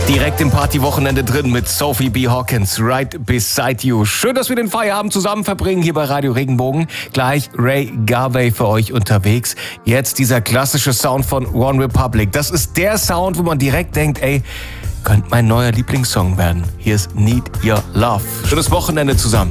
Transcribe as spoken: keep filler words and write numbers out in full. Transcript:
Direkt im Partywochenende drin mit Sophie B. Hawkins, Right Beside You. Schön, dass wir den Feierabend zusammen verbringen hier bei Radio Regenbogen. Gleich Ray Garvey für euch unterwegs. Jetzt dieser klassische Sound von One Republic. Das ist der Sound, wo man direkt denkt, ey, könnte mein neuer Lieblingssong werden. Hier ist Need Your Love. Schönes Wochenende zusammen.